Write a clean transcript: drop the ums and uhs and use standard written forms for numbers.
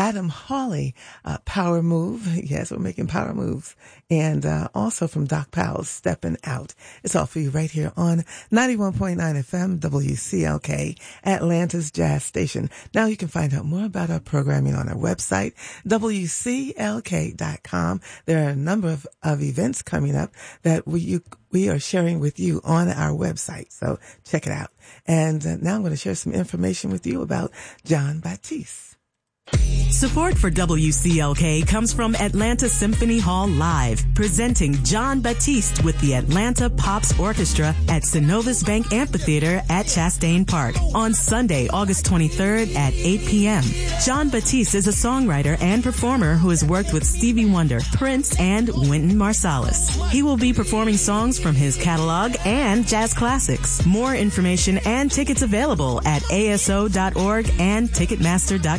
Adam Hawley, Power Move. Yes, we're making power moves. And also from Doc Powell's Stepping Out. It's all for you right here on 91.9 FM WCLK, Atlanta's Jazz Station. Now you can find out more about our programming on our website, WCLK.com. There are a number of events coming up that we are sharing with you on our website. So check it out. And now I'm going to share some information with you about Jon Batiste. Support for WCLK comes from Atlanta Symphony Hall Live, presenting Jon Batiste with the Atlanta Pops Orchestra at Synovus Bank Amphitheater at Chastain Park on Sunday, August 23rd at 8 p.m. Jon Batiste is a songwriter and performer who has worked with Stevie Wonder, Prince, and Wynton Marsalis. He will be performing songs from his catalog and jazz classics. More information and tickets available at aso.org and ticketmaster.com.